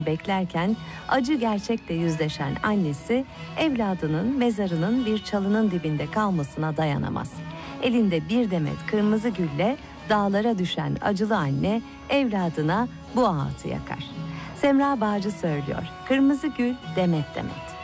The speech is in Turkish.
beklerken acı gerçekle yüzleşen annesi evladının mezarının bir çalının dibinde kalmasına dayanamaz. Elinde bir demet kırmızı gülle dağlara düşen acılı anne evladına bu ağıtı yakar. Semra Bağcı söylüyor. Kırmızı gül demet demet.